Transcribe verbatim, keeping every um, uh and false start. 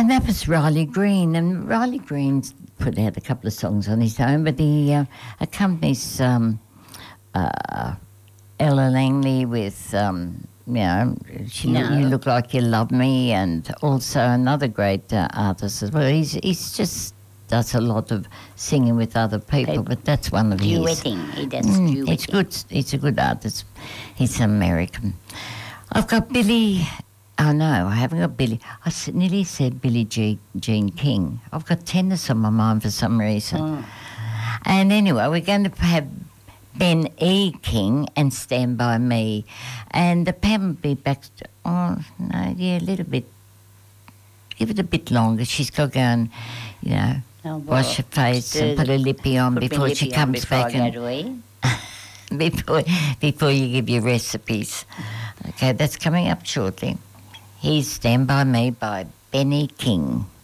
And that was Riley Green. And Riley Green's put out a couple of songs on his own, but he uh, accompanies um, uh, Ella Langley with, um, you know, she No. You Look Like You Love Me, and also another great uh, artist as well. He's, he's just does a lot of singing with other people, Okay. but that's one of his. Duetting. He does Mm, duetting. it's good. It's a good artist. He's American. I've got Billy. Oh no, I haven't got Billy. I s- nearly said Billie G- Jean King. I've got tennis on my mind for some reason. Mm. And anyway, we're going to have Ben E. King and Stand By Me, and the Pam will be back. To, oh no, yeah, a little bit. Give it a bit longer. She's got to go and, you know, Oh, well, wash her face do and put the- her lippy on Put my before she lippy on comes before back I and go to eat. before before you give your recipes. Okay, that's coming up shortly. Here's Stand By Me by Benny King.